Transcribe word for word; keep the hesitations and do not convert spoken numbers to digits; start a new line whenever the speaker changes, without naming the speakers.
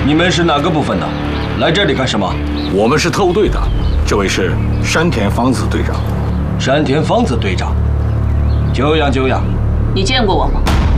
你们是哪个部分的？来这里干什么？
我们是特务队的，这位是山田芳子队长。
山田芳子队长，久仰久仰。
你见过我吗？